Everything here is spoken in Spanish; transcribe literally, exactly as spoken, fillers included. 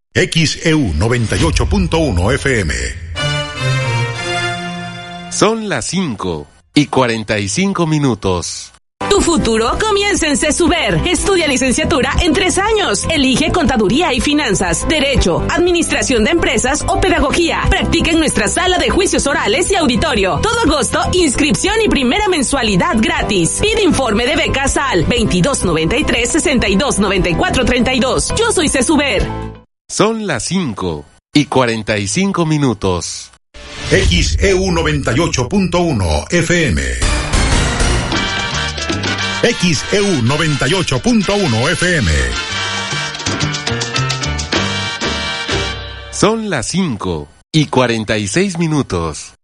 X E U noventa y ocho punto uno F M. Son las cinco y cuarenta y cinco minutos. Tu futuro comienza en CESUBER. Estudia licenciatura en tres años. Elige contaduría y finanzas, derecho, administración de empresas o pedagogía. Practica en nuestra sala de juicios orales y auditorio. Todo agosto, inscripción y primera mensualidad gratis. Pide informe de becas al veintidós noventa y tres, sesenta y dos noventa y cuatro treinta y dos. Yo soy CESUBER. Son las cinco y cuarenta y cinco minutos. X E U noventa y ocho punto uno F M. X E U noventa y ocho punto uno F M. Son las cinco y cuarenta y seis minutos.